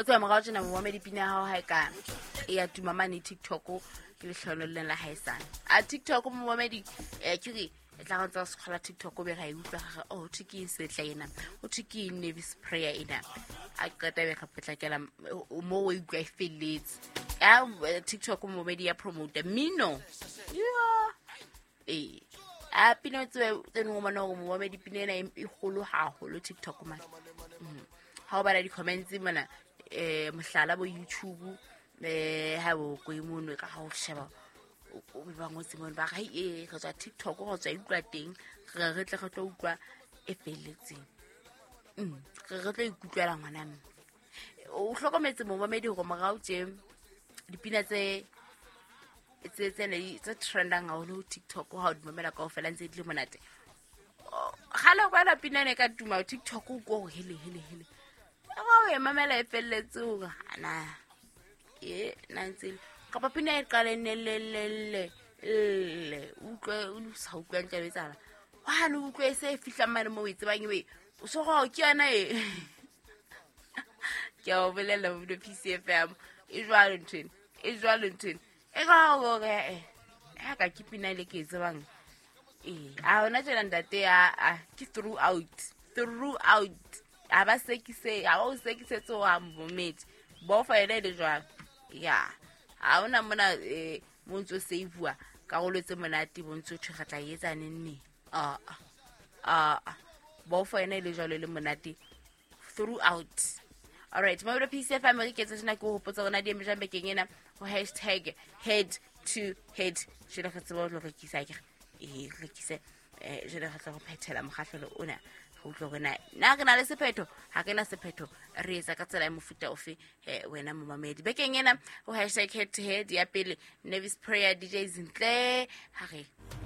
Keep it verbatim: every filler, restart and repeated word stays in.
o tswa mogao tsena mo mamedi pina hao ha ka ya tuma mane TikTok ke le hlonoleng la haisana a TikTok mo mamedi eh ke e tla ntse se khola TikTok be ga e utlwa ga o tiki se tlaena o tiki Nevis prayer ina a qeta be ga potlakela mo o utlwa e felletse ya TikTok mo mamedi ya promote mino yeah eh a pina tse tse no mona go mo mamedi pinena e golo ha golo TikTok man ha o bala di comments mona eh mohlala bo YouTube eh ha bo go imono ka ga o sheba o ba ngotse mo ba ga e go tsa TikTok go tswa utlwa teng re re tle go tlo utlwa e felletseng mm re re tlo ikutlwela ngwana mme o hlokometse mo mamedi go mogao tse dipina tse tse tse ne tse trendang ga o TikTok ha o di mamela ka o fela ntse di le monate gala kwa la pina ne ka tuma TikTok o go hele hele hele ga o e mamela e felletseng ana e nantse ka papina e qale ne le le le le utlwe o sa utlwa ntse betsala wa no utlwe se fihla mane mo itse bang be o so go ke yana e ke o belela mo P C F M e jwalo ntene e jwalo ntene e ga go ga e ha ka kipina le ke tsebang e a ona tsela ndate a ke throughout throughout a ba sekise a ba sekise tso a momedi bo fa ile le jwa ya a ona mona e montso savea ka go letse monate bontso tshega tla yetsane nne a a bo fa ile le jwa le monate throughout. All right, my P C F M ke tse tsena go hopotsa gona di emjambe ke ngena go hashtag head to head je le gatse ba lo rekisa ke e rekise eh je le gatse go phethela mogatlhelo ona go tlo gona na ke na le sephetho ha ke na sephetho re etsa ka tsela ya mofuta ofe wena mo mamedi be ke ngena go hashtag head to head ya pele Nevis prayer D J Zintle ha re